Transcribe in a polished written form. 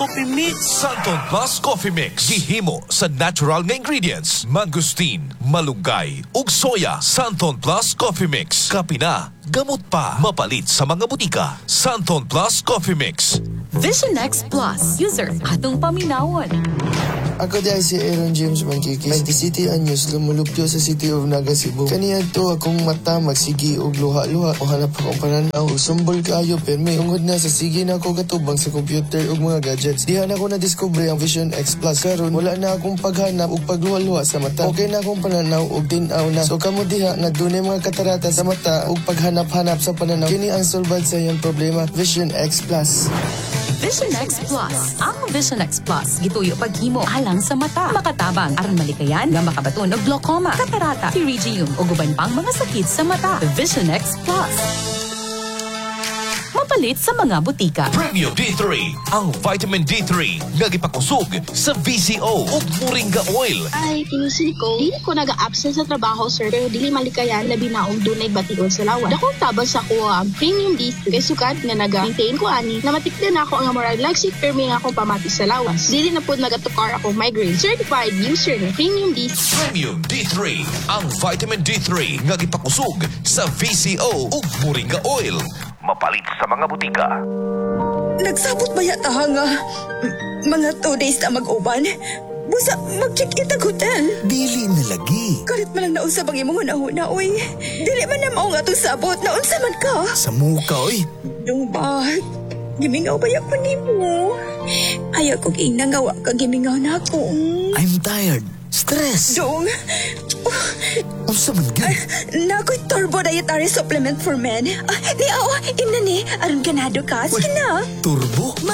Coffee Mix. Santon Plus Coffee Mix. Gihimo sa natural nga ingredients. Mangustin, malunggay, ug soya. Santon Plus Coffee Mix. Kapina, gamot pa. Mapalit sa mga butika. Santon Plus Coffee Mix. Vision X Plus. User, atong paminawon. Ako dahil si Aaron James Manquikis, 20 City Anyos, lumulupyo sa City of Naga, Cebu. Kaniya to akong mata magsigi og luha-luha o hanap akong pananaw. Sumbol kaayo permi. Tungod na sa sige na ako katubang sa computer ug mga gadgets. Diha na ako na-discover ang Vision X Plus. Karon wala na akong paghanap ug pagluha-luha sa mata. Okay na akong pananaw ug tinaw na. So kamo diha nga dunay mga katarata sa mata ug paghanap-hanap sa pananaw. Kini ang solbad sa iyang problema. Vision X Plus. Vision X Plus. Ang Vision X Plus, gituyo paghimo alang sa mata. Makatabang, aron malikayan, nga makabaton og glaucoma, katarata, pterygium, o guban pang mga sakit sa mata. Vision X Plus. Mapalit sa mga butika. Premium D3. Ang vitamin D3 nga gipakusog sa VCO ug Moringa Oil. Ay, tinusin ko, dili ko naga-absent sa trabaho, sir, pero dili malikayan labi na og dunay bation sa lawas. Dakong tabang sa kuha ang premium D3 kay sukat nga naga-maintain ko ani na matikdan ako ang moral lagsit permi nga akong pamati sa lawas. Dili na pud nagatukar ako migraine. Certified user ng premium D3. Premium D3. Ang vitamin D3 nga gipakusog sa VCO ug Moringa Oil. Mapalit sa mga butika. Nagsabot ba yata nga mga 2 days na mag-uban? Busa, mag-check-in tag hotel. Dili na lagi. Kalit man lang naunsa bang imong una-una, oy. Dili man na mao nga itong sabot. Naunsa man ka. Sa muka, oy. Yung ba? Gimingaw ba yan pa ni mo? Ayaw kong inangawa ka gimingaw na ako. I'm tired. Stress. Dong, Ang saman gan. nako'y turbo dietary supplement for men. Ni, imna ni, aron ganado ka. Sige na. Turbo?